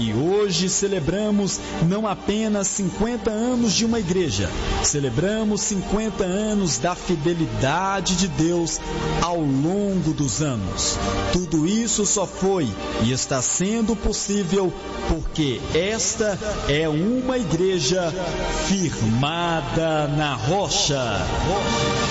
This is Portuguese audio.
E hoje celebramos não apenas 50 anos de uma igreja, celebramos 50 anos da fidelidade de Deus ao longo dos anos. Tudo isso só foi e está sendo possível porque esta é uma igreja firmada na rocha.